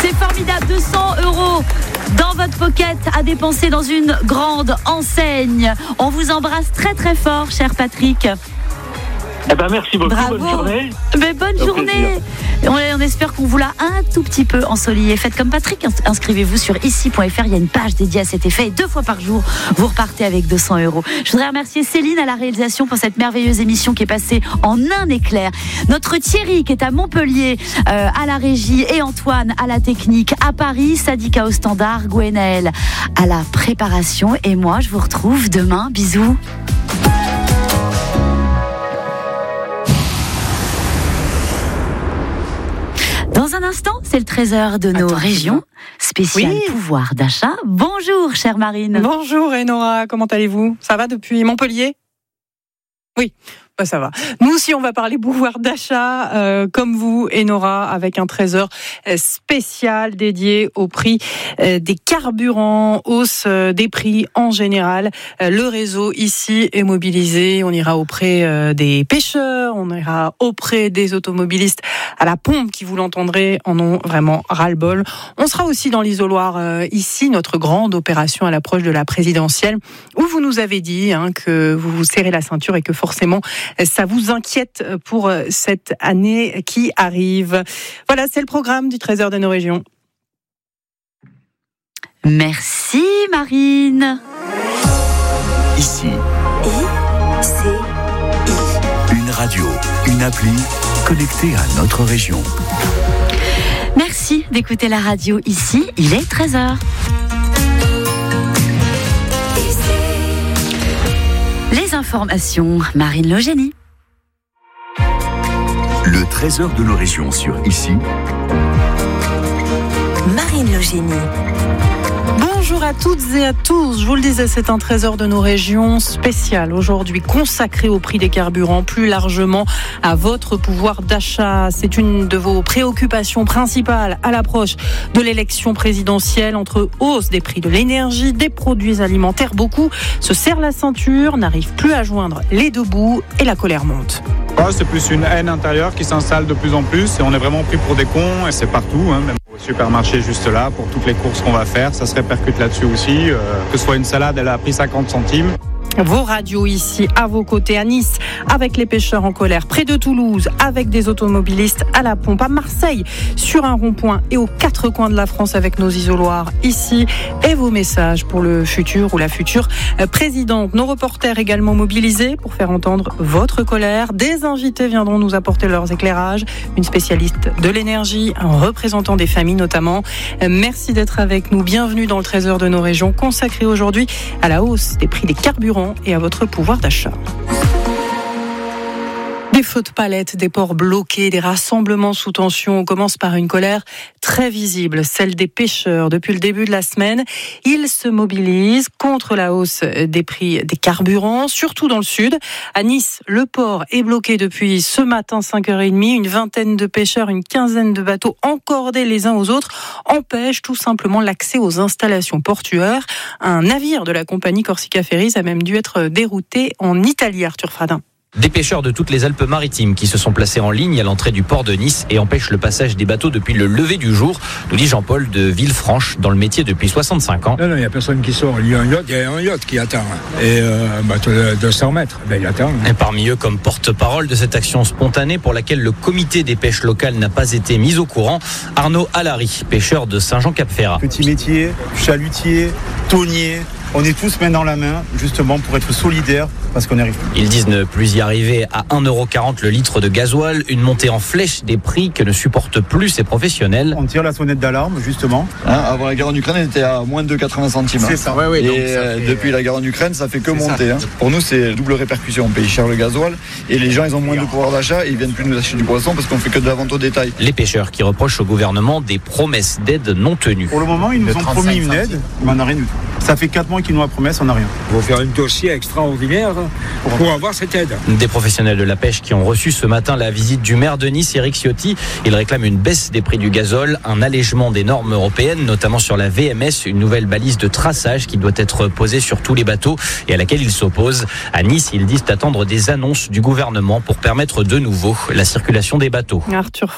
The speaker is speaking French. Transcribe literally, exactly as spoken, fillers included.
C'est formidable, deux cents euros dans votre pocket à dépenser dans une grande enseigne. On vous embrasse très très fort, cher Patrick. Eh ben merci beaucoup, Bravo. bonne journée. Mais bonne Au journée. On, on espère qu'on vous l'a un tout petit peu ensoleillé. Faites comme Patrick, inscrivez-vous sur ici point f r. Il y a une page dédiée à cet effet et deux fois par jour, vous repartez avec deux cents euros. Je voudrais remercier Céline à la réalisation pour cette merveilleuse émission qui est passée en un éclair. Notre Thierry qui est à Montpellier euh, à la régie et Antoine à la technique, à Paris, Sadika au standard, Gwenaël à la préparation et moi je vous retrouve demain. Bisous. Dans un instant, c'est le trésor de nos Attends, régions, spécial oui. pouvoir d'achat. Bonjour, chère Marine. Bonjour Enora, comment allez-vous ? Ça va depuis Montpellier ? Oui, bah ça va. Nous aussi, on va parler pouvoir d'achat, euh, comme vous, Enora, avec un trésor spécial dédié au prix euh, des carburants, hausse euh, des prix en général. Euh, le réseau ici est mobilisé. On ira auprès euh, des pêcheurs, on ira auprès des automobilistes à la pompe qui, vous l'entendrez, en ont vraiment ras-le-bol. On sera aussi dans l'isoloir euh, ici, notre grande opération à l'approche de la présidentielle, où vous nous avez dit hein, que vous vous serrez la ceinture et que forcément ça vous inquiète pour cette année qui arrive. Voilà, c'est le programme du Trésor de nos régions. Merci Marine. Ici. I, C, I. Une radio, une appli connectée à notre région. Merci d'écouter la radio ici. Il est treize heures. Les informations, Marine Logénie. Le trésor de nos régions sur Ici. Marine Logénie. Bonjour à toutes et à tous. Je vous le disais, c'est un trésor de nos régions spécial aujourd'hui, consacré au prix des carburants, plus largement à votre pouvoir d'achat. C'est une de vos préoccupations principales à l'approche de l'élection présidentielle, entre hausse des prix de l'énergie, des produits alimentaires. Beaucoup se serrent la ceinture, n'arrivent plus à joindre les deux bouts et la colère monte. Ouais, c'est plus une haine intérieure qui s'installe de plus en plus et on est vraiment pris pour des cons et c'est partout, hein, même au supermarché juste là, pour toutes les courses qu'on va faire, ça se répercute là-dessus aussi, euh, que ce soit une salade, elle a pris cinquante centimes. Vos radios ici, à vos côtés, à Nice, avec les pêcheurs en colère, près de Toulouse, avec des automobilistes à la pompe, à Marseille, sur un rond-point et aux quatre coins de la France avec nos isoloirs ici, et vos messages pour le futur ou la future présidente. Nos reporters également mobilisés pour faire entendre votre colère. Des invités viendront nous apporter leurs éclairages, une spécialiste de l'énergie, un représentant des familles notamment. Merci d'être avec nous. Bienvenue dans le Trésor de nos régions, consacré aujourd'hui à la hausse des prix des carburants et à votre pouvoir d'achat. Des feux de palette, des ports bloqués, des rassemblements sous tension. On commence par une colère très visible, celle des pêcheurs. Depuis le début de la semaine, ils se mobilisent contre la hausse des prix des carburants, surtout dans le sud. À Nice, le port est bloqué depuis ce matin cinq heures trente. Une vingtaine de pêcheurs, une quinzaine de bateaux encordés les uns aux autres empêchent tout simplement l'accès aux installations portuaires. Un navire de la compagnie Corsica Ferries a même dû être dérouté en Italie, Arthur Fradin. Des pêcheurs de toutes les Alpes-Maritimes qui se sont placés en ligne à l'entrée du port de Nice et empêchent le passage des bateaux depuis le lever du jour, nous dit Jean-Paul de Villefranche, dans le métier depuis soixante-cinq ans. Non, non, il n'y a personne qui sort. Il y a un yacht, il y a un yacht qui attend. Et euh, un bateau de deux cents mètres, ben, il attend. Et parmi eux, comme porte-parole de cette action spontanée pour laquelle le comité des pêches locales n'a pas été mis au courant, Arnaud Allary, pêcheur de Saint-Jean-Cap-Ferrat. Petit métier, chalutier, tonnier. On est tous main dans la main, justement, pour être solidaires, parce qu'on n'y arrive plus. Ils disent ne plus y arriver à un euro quarante le litre de gasoil, une montée en flèche des prix que ne supportent plus ces professionnels. On tire la sonnette d'alarme, justement. Hein, avant la guerre en Ukraine, elle était à moins de quatre-vingts centimes. C'est ça. Ouais, ouais, et donc euh, fait... depuis la guerre en Ukraine, ça fait que c'est monter. Hein. Pour nous, c'est double répercussion. On paye cher le gasoil et les gens, ils ont moins de pouvoir d'achat et ils viennent plus nous acheter du poisson parce qu'on fait que de la vente au détail. Les pêcheurs qui reprochent au gouvernement des promesses d'aide non tenues. Pour le moment, ils nous ont promis une aide, mais on n'a rien du tout. Ça fait quatre mois qu'ils nous ont promis, on n'a rien. Il faut faire un dossier extraordinaire pour, pour avoir cette aide. Des professionnels de la pêche qui ont reçu ce matin la visite du maire de Nice, Éric Ciotti. Il réclame une baisse des prix du gazole, un allègement des normes européennes, notamment sur la V M S, une nouvelle balise de traçage qui doit être posée sur tous les bateaux et à laquelle ils s'opposent. À Nice, ils disent attendre des annonces du gouvernement pour permettre de nouveau la circulation des bateaux. Arthur